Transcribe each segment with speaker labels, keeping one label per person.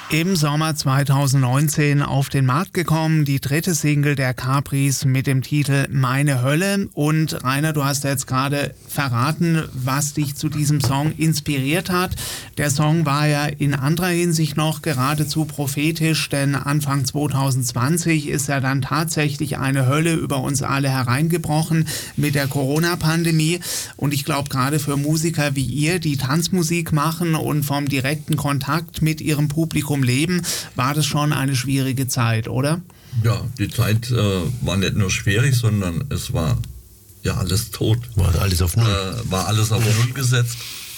Speaker 1: Im Sommer 2019 auf den Markt gekommen, die dritte Single der Capris mit dem Titel Meine Hölle. Und Rainer, du hast jetzt gerade verraten, was dich zu diesem Song inspiriert hat. Der Song war ja in anderer Hinsicht noch geradezu prophetisch, denn Anfang 2020 ist ja dann tatsächlich eine Hölle über uns alle hereingebrochen mit der Corona-Pandemie. Und ich glaube, gerade für Musiker wie ihr, die Tanzmusik machen und vom direkten Kontakt mit ihrem Publikum leben, war das schon eine schwierige Zeit, oder?
Speaker 2: Ja, die Zeit war nicht nur schwierig, sondern es war ja alles tot.
Speaker 3: War alles auf Null.
Speaker 2: War alles auf Null gesetzt.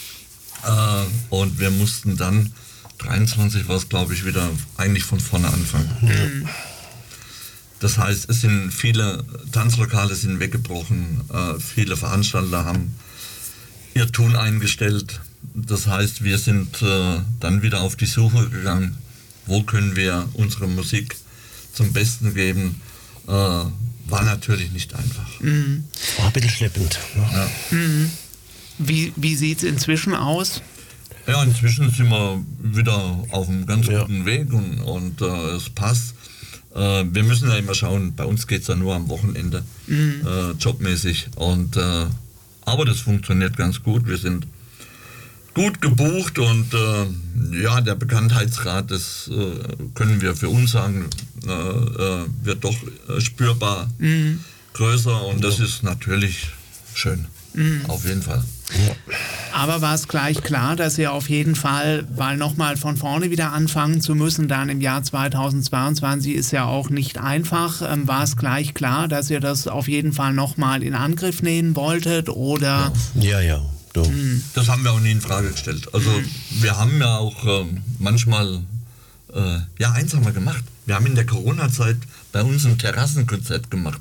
Speaker 2: Und wir mussten dann, 23 war es glaube ich, wieder eigentlich von vorne anfangen.
Speaker 1: Mhm.
Speaker 2: Das heißt, es sind viele Tanzlokale sind weggebrochen, viele Veranstalter haben ihr Tun eingestellt. Das heißt, wir sind dann wieder auf die Suche gegangen, wo können wir unsere Musik zum Besten geben. War natürlich nicht einfach.
Speaker 1: Mhm.
Speaker 3: War ein bisschen schleppend. Ne?
Speaker 2: Ja.
Speaker 1: Mhm. Wie sieht es inzwischen aus?
Speaker 2: Ja, inzwischen sind wir wieder auf einem ganz guten Weg und es passt. Wir müssen ja immer schauen, bei uns geht es ja nur am Wochenende, jobmäßig. Aber das funktioniert ganz gut. Wir sind gut gebucht und der Bekanntheitsgrad, das können wir für uns sagen, wird doch spürbar größer und das ist natürlich schön, auf jeden Fall.
Speaker 1: Ja. Aber war es gleich klar, dass ihr auf jeden Fall, weil nochmal von vorne wieder anfangen zu müssen, dann im Jahr 2022 ist ja auch nicht einfach, war es gleich klar, dass ihr das auf jeden Fall nochmal in Angriff nehmen wolltet, oder?
Speaker 3: Ja.
Speaker 2: Das haben wir auch nie in Frage gestellt. Also wir haben ja auch manchmal, eins haben wir gemacht. Wir haben in der Corona-Zeit bei uns ein Terrassenkonzert gemacht.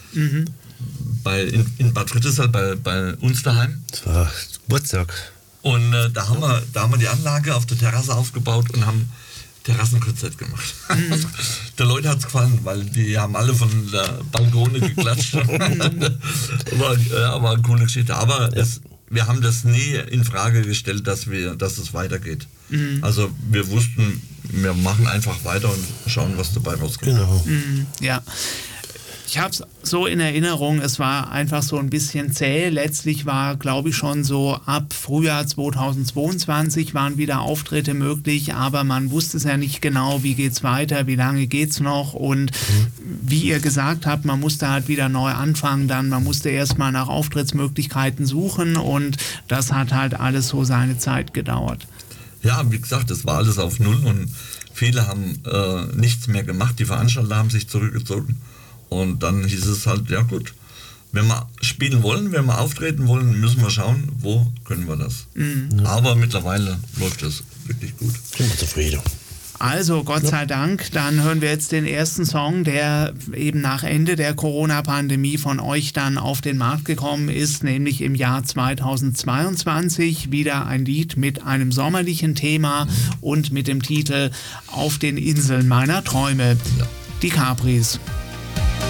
Speaker 2: In Bad Rittesal bei uns daheim.
Speaker 3: Das war Geburtstag.
Speaker 2: Und da haben wir die Anlage auf der Terrasse aufgebaut und haben Terrassenkonzert gemacht. Der Leute hat es gefallen, weil die haben alle von der Balkone geklatscht. War eine coole Geschichte. Aber wir haben das nie in Frage gestellt, dass es weitergeht. Also wir wussten, wir machen einfach weiter und schauen, was dabei rauskommt.
Speaker 3: Genau.
Speaker 1: Ja. Ich habe es so in Erinnerung, es war einfach so ein bisschen zäh. Letztlich war, glaube ich, schon so ab Frühjahr 2022 waren wieder Auftritte möglich, aber man wusste es ja nicht genau, wie geht's weiter, wie lange geht's noch, und wie ihr gesagt habt, man musste halt wieder neu anfangen, man musste erstmal nach Auftrittsmöglichkeiten suchen, und das hat halt alles so seine Zeit gedauert.
Speaker 2: Ja, wie gesagt, es war alles auf Null und viele haben nichts mehr gemacht, die Veranstalter haben sich zurückgezogen. Und dann hieß es halt, ja gut, wenn wir spielen wollen, wenn wir auftreten wollen, müssen wir schauen, wo können wir das. Aber mittlerweile läuft das wirklich gut.
Speaker 3: Sind wir zufrieden.
Speaker 1: Also Gott sei Dank, dann hören wir jetzt den ersten Song, der eben nach Ende der Corona-Pandemie von euch dann auf den Markt gekommen ist, nämlich im Jahr 2022. Wieder ein Lied mit einem sommerlichen Thema und mit dem Titel Auf den Inseln meiner Träume. Die Capris.